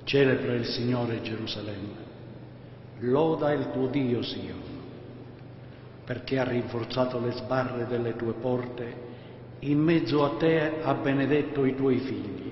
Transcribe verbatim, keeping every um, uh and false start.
Celebra il Signore Gerusalemme, loda il tuo Dio Sion, perché ha rinforzato le sbarre delle tue porte, in mezzo a te ha benedetto i tuoi figli.